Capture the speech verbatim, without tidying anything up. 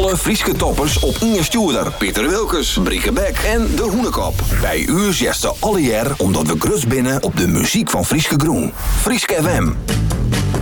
Alle Frieske toppers op Inge Stuurder, Pieter Wilkes, Brieke Beck en De Hoenekop. Bij u zesde alle jaar omdat we grutst binnen op de muziek van Frieske Groen. Frieske F M.